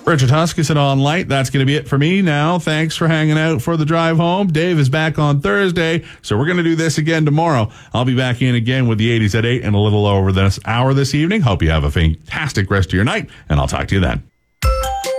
Richard Huskisson on Light. That's going to be it for me now. Thanks for hanging out for the drive home. Dave is back on Thursday, so we're going to do this again tomorrow. I'll be back in again with the 80s at 8 and a little over this hour this evening. Hope you have a fantastic rest of your night, and I'll talk to you then.